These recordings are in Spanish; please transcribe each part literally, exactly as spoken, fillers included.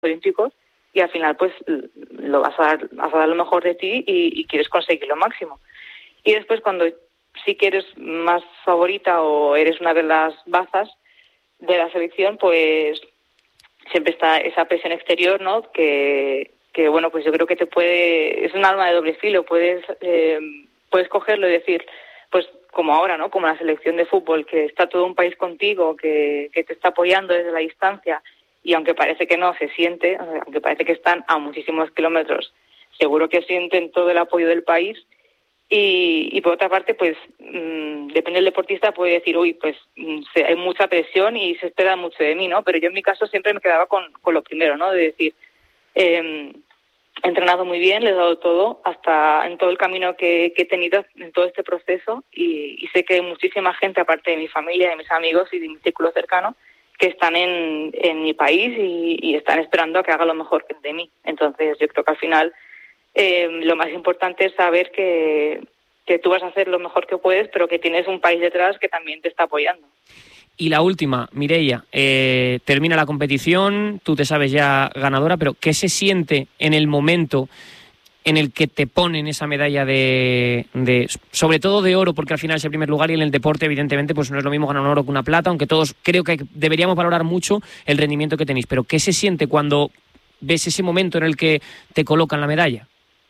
olímpicos y al final pues lo vas a dar, vas a dar lo mejor de ti y, y quieres conseguir lo máximo. Y después cuando sí que eres más favorita o eres una de las bazas de la selección, pues siempre está esa presión exterior, ¿no? Que, que bueno, pues yo creo que te puede, es un arma de doble filo, puedes, eh, puedes cogerlo y decir, pues como ahora, ¿no? Como la selección de fútbol, que está todo un país contigo, que, que te está apoyando desde la distancia, y aunque parece que no, se siente, aunque parece que están a muchísimos kilómetros, seguro que sienten todo el apoyo del país. Y, y por otra parte, pues mmm, depende del deportista, puede decir, uy, pues mmm, se, hay mucha presión y se espera mucho de mí, ¿no? Pero yo en mi caso siempre me quedaba con, con lo primero, ¿no? De decir, eh, he entrenado muy bien, le he dado todo, hasta en todo el camino que, que he tenido en todo este proceso, y, y sé que hay muchísima gente, aparte de mi familia, de mis amigos y de mi círculo cercano, que están en, en mi país y, y están esperando a que haga lo mejor de mí. Entonces yo creo que al final eh, lo más importante es saber que, que tú vas a hacer lo mejor que puedes, pero que tienes un país detrás que también te está apoyando. Y la última, Mireia, eh, termina la competición, tú te sabes ya ganadora, pero ¿qué se siente en el momento en el que te ponen esa medalla de, de, sobre todo de oro, porque al final es el primer lugar, y en el deporte evidentemente pues no es lo mismo ganar un oro que una plata, aunque todos creo que deberíamos valorar mucho el rendimiento que tenéis, pero ¿qué se siente cuando ves ese momento en el que te colocan la medalla?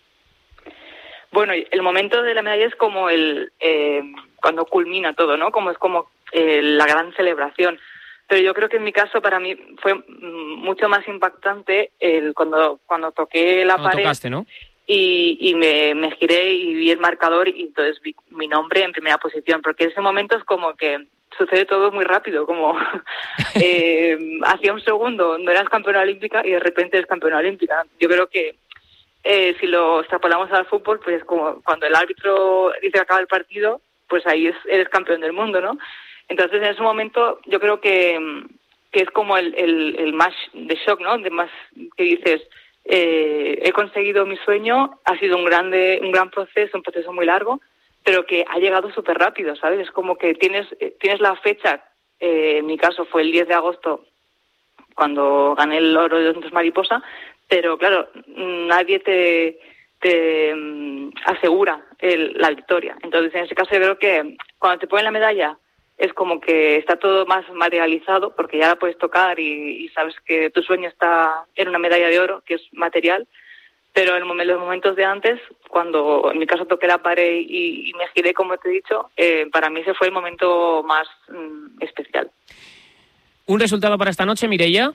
Bueno, el momento de la medalla es como el eh, cuando culmina todo, ¿no? Como es como eh, la gran celebración. Pero yo creo que en mi caso para mí fue mucho más impactante el cuando cuando toqué la cuando pared. Tocaste, ¿no? Y, y me, me giré y vi el marcador y entonces vi mi nombre en primera posición, porque ese momento es como que sucede todo muy rápido, como eh, hacía un segundo no eras campeona olímpica y de repente eres campeona olímpica. Yo creo que eh, si lo extrapolamos al fútbol, pues es como cuando el árbitro dice que acaba el partido, pues ahí es, eres campeón del mundo, ¿no? Entonces en ese momento yo creo que, que es como el, el, el más de shock, ¿no? De más que dices, Eh, he conseguido mi sueño, ha sido un grande, un gran proceso, un proceso muy largo, pero que ha llegado súper rápido, ¿sabes? Es como que tienes, tienes la fecha, eh, en mi caso fue el diez de agosto, cuando gané el oro de doscientos mariposa, pero claro, nadie te, te um, asegura el, la victoria. Entonces, en ese caso yo creo que cuando te ponen la medalla, es como que está todo más materializado, porque ya la puedes tocar y, y sabes que tu sueño está en una medalla de oro, que es material, pero en los momentos de antes, cuando en mi caso toqué la pared y, y me giré, como te he dicho, eh, para mí ese fue el momento más mm, especial. ¿Un resultado para esta noche, Mireia?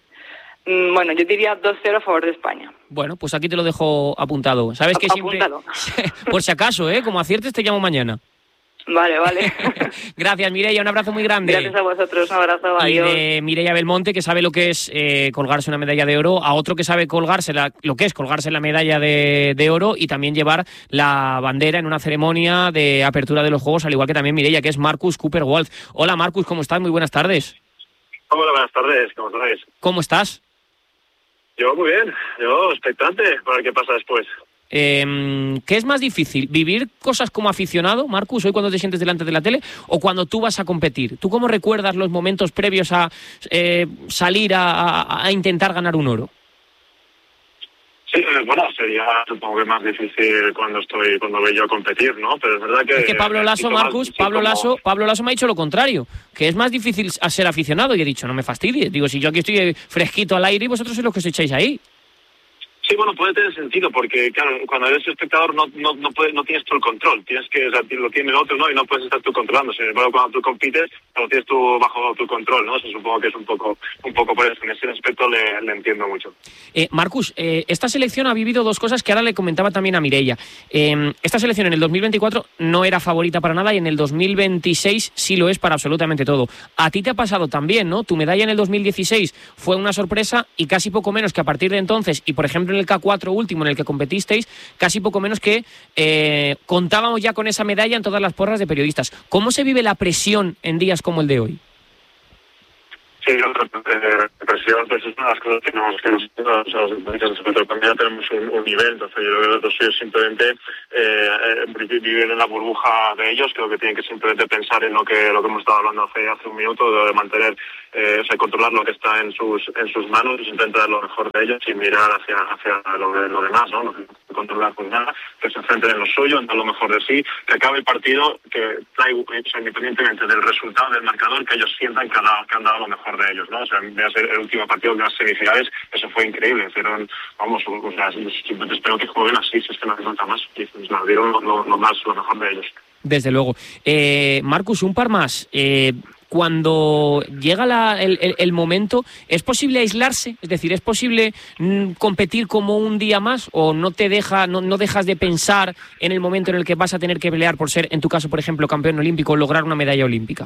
Mm, bueno, yo diría dos cero a favor de España. Bueno, pues aquí te lo dejo apuntado. ¿Sabes que siempre, por si acaso, ¿eh? Como aciertes te llamo mañana. Vale, vale. Gracias, Mireia, un abrazo muy grande. Gracias a vosotros, un abrazo, adiós. Y de Mireia Belmonte, que sabe lo que es eh, colgarse una medalla de oro, a otro que sabe colgarse la, lo que es colgarse la medalla de, de oro y también llevar la bandera en una ceremonia de apertura de los Juegos, al igual que también Mireia, que es Marcus Cooper-Waldh. Hola, Marcus, ¿cómo estás? Muy buenas tardes. Hola, buenas tardes, ¿cómo estáis? ¿Cómo estás? Yo muy bien, yo expectante para ver qué pasa después. Eh, ¿Qué es más difícil? ¿Vivir cosas como aficionado, Marcus, hoy cuando te sientes delante de la tele, o cuando tú vas a competir? ¿Tú cómo recuerdas los momentos previos a eh, salir a, a, a intentar ganar un oro? Sí, bueno, sería supongo que más difícil cuando estoy cuando voy yo a competir, ¿no? Pero es verdad que... Es que Pablo Lasso, Marcus, más, Pablo, como... Lasso, Pablo Lasso me ha dicho lo contrario, que es más difícil a ser aficionado, y he dicho, no me fastidies. Digo, si yo aquí estoy fresquito al aire y vosotros sois los que os echáis ahí. Sí, bueno, puede tener sentido, porque claro, cuando eres espectador no no no, puedes, no tienes tú el control, tienes que, o sea, lo tiene el otro, ¿no? Y no puedes estar tú controlando. Sin embargo, cuando tú compites, lo tienes tú bajo tu control, ¿no? Eso supongo que es un poco un poco por eso. En ese aspecto le, le entiendo mucho. Eh, Marcus, eh, esta selección ha vivido dos cosas que ahora le comentaba también a Mireia. Eh, esta selección en el dos mil veinticuatro no era favorita para nada y en el dos mil veintiséis sí lo es para absolutamente todo. A ti te ha pasado también, ¿no? Tu medalla en el dos mil dieciséis fue una sorpresa y casi poco menos que a partir de entonces, y por ejemplo en el K cuatro último en el que competisteis, casi poco menos que eh, contábamos ya con esa medalla en todas las porras de periodistas. ¿Cómo se vive la presión en días como el de hoy? Sí, eh, presión, pues es una de las cosas que nos, que nos, o sea, los deportistas también ya tenemos un, un nivel, entonces yo creo que los suyos simplemente eh, eh, vivir en la burbuja de ellos, creo que tienen que simplemente pensar en lo que lo que hemos estado hablando hace hace un minuto, de mantener, eh, o sea, controlar lo que está en sus en sus manos, y intentar dar lo mejor de ellos y mirar hacia hacia lo, de, lo demás, ¿no? No controlar pues nada, que se enfrenten en lo suyo, en dar lo mejor de sí, que acabe el partido, que traiga, o sea, independientemente del resultado del marcador, que ellos sientan que han dado, que han dado lo mejor de ellos, ¿no? O sea, veas el, el último partido de las semifinales, eso fue increíble, hicieron, vamos, o sea, simplemente espero que jueguen así, si es que no hace falta más, y pues nada, dieron lo, lo, lo más, lo mejor de ellos. Desde luego. Eh, Marcus, un par más. Eh, cuando llega la, el, el, el momento, ¿es posible aislarse? Es decir, ¿es posible mm, competir como un día más? ¿O no te deja, no, no dejas de pensar en el momento en el que vas a tener que pelear por ser, en tu caso, por ejemplo, campeón olímpico o lograr una medalla olímpica?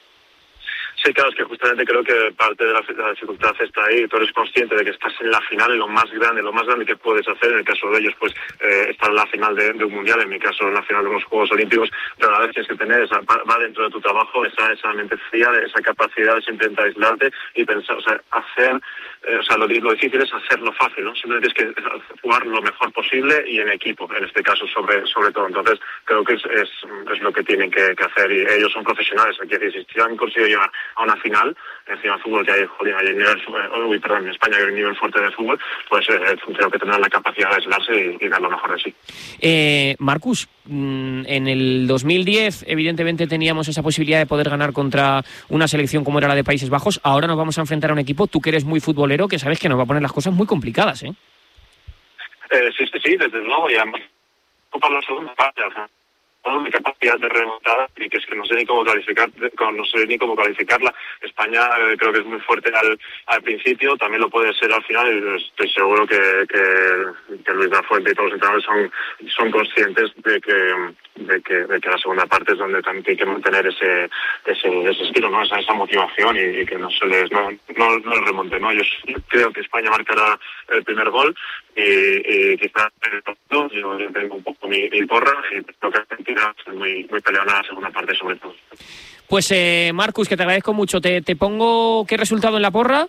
Sí, claro, es que justamente creo que parte de la, de la dificultad está ahí. Tú eres consciente de que estás en la final, en lo más grande, lo más grande que puedes hacer. En el caso de ellos, pues, eh, estar en la final de, de un mundial, en mi caso, en la final de unos Juegos Olímpicos. Pero a la vez tienes que tener, esa, va dentro de tu trabajo, esa, esa mente fría, esa capacidad de siempre intentar aislarte y pensar, o sea, hacer, eh, o sea, lo, lo difícil es hacerlo fácil, ¿no? Simplemente tienes que jugar lo mejor posible y en equipo, en este caso, sobre sobre todo. Entonces, creo que es, es, es lo que tienen que, que hacer, y ellos son profesionales. Aquí, si han conseguido llegar a una final, encima del fútbol, que hay, joder, hay nivel, uy, perdón, en España hay un nivel fuerte de fútbol, pues eh, creo que tendrán la capacidad de aislarse y, y dar lo mejor de sí. Eh, Marcus, en el dos mil diez evidentemente teníamos esa posibilidad de poder ganar contra una selección como era la de Países Bajos. Ahora nos vamos a enfrentar a un equipo, tú que eres muy futbolero, que sabes que nos va a poner las cosas muy complicadas, ¿eh? eh sí, sí, sí, desde luego, y además para la segunda parte, o sea, de capacidad de remontada, y que es que no sé ni cómo calificar, no sé ni cómo calificarla. España eh, creo que es muy fuerte al, al principio, también lo puede ser al final, y estoy seguro que, que, que Luis da Fuente y todos los entrenadores son, son conscientes de que, de que de que la segunda parte es donde también hay que mantener ese ese, ese estilo, ¿no? Esa, esa motivación, y, y que no se les no, no, no les remonte, ¿no? Yo creo que España marcará el primer gol, y, y quizás yo tengo un poco mi, mi porra, y creo que Argentina es muy, muy peleona en la segunda parte, sobre todo. Pues eh, Marcus, que te agradezco mucho. ¿Te, te pongo qué resultado en la porra?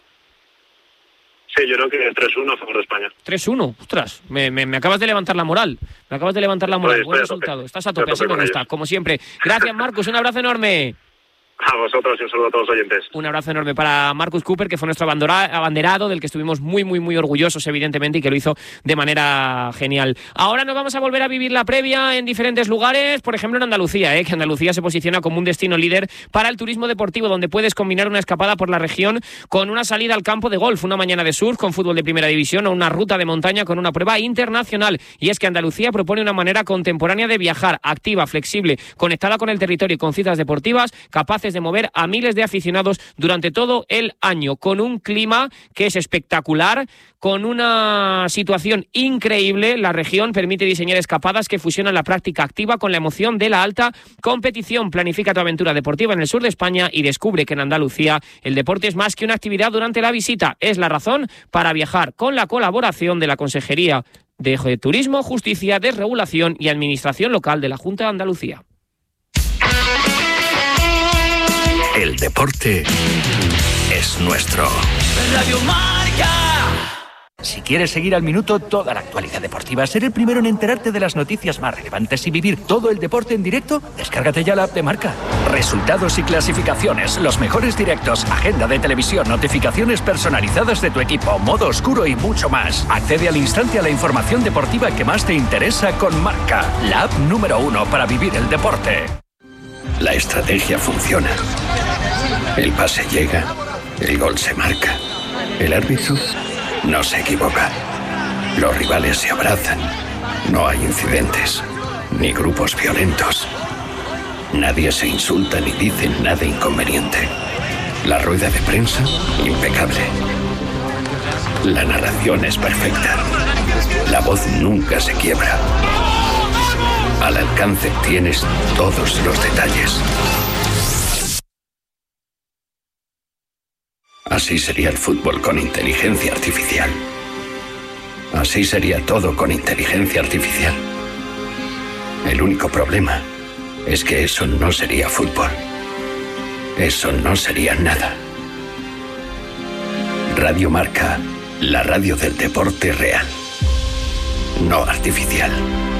Sí, yo creo que tres uno a favor de España. tres uno, ostras, me, me, me acabas de levantar la moral. Me acabas de levantar la moral. Oye, Buen resultado. Tope. Estás a tope, así como está, como siempre. Gracias, Marcus, un abrazo enorme. A vosotros y un saludo a todos los oyentes. Un abrazo enorme para Marcus Cooper, que fue nuestro abanderado, del que estuvimos muy, muy, muy orgullosos, evidentemente, y que lo hizo de manera genial. Ahora nos vamos a volver a vivir la previa en diferentes lugares, por ejemplo en Andalucía, ¿eh? que Andalucía se posiciona como un destino líder para el turismo deportivo, donde puedes combinar una escapada por la región con una salida al campo de golf, una mañana de surf con fútbol de primera división o una ruta de montaña con una prueba internacional. Y es que Andalucía propone una manera contemporánea de viajar, activa, flexible, conectada con el territorio y con citas deportivas, capaces de mover a miles de aficionados durante todo el año, con un clima que es espectacular, con una situación increíble. La región permite diseñar escapadas que fusionan la práctica activa con la emoción de la alta competición. Planifica tu aventura deportiva en el sur de España y descubre que en Andalucía el deporte es más que una actividad durante la visita. Es la razón para viajar, con la colaboración de la Consejería de Turismo, Justicia, Desregulación y Administración Local de la Junta de Andalucía. El deporte es nuestro. Radio Marca. Si quieres seguir al minuto toda la actualidad deportiva, ser el primero en enterarte de las noticias más relevantes y vivir todo el deporte en directo, descárgate ya la app de Marca. Resultados y clasificaciones, los mejores directos, agenda de televisión, notificaciones personalizadas de tu equipo, modo oscuro y mucho más. Accede al instante a la información deportiva que más te interesa con Marca, la app número uno para vivir el deporte. La estrategia funciona. El pase llega, el gol se marca. El árbitro no se equivoca. Los rivales se abrazan. No hay incidentes, ni grupos violentos. Nadie se insulta ni dice nada inconveniente. La rueda de prensa, impecable. La narración es perfecta. La voz nunca se quiebra. Al alcance tienes todos los detalles. Así sería el fútbol con inteligencia artificial. Así sería todo con inteligencia artificial. El único problema es que eso no sería fútbol. Eso no sería nada. Radio Marca, la radio del deporte real, no artificial.